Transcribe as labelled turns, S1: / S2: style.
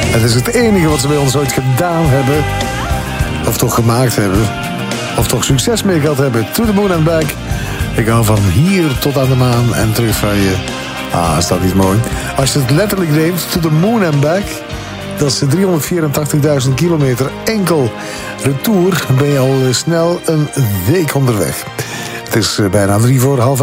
S1: Het is het enige wat ze bij ons ooit gedaan hebben. Of toch gemaakt hebben. Of toch succes mee gehad hebben. To the Moon and Back. Ik hou van hier tot aan de maan en terug van je. Ah, is dat niet mooi? Als je het letterlijk neemt, To the Moon and Back. Dat is 384.000 kilometer enkel retour. Ben je al snel een week onderweg. Het is bijna 3:03.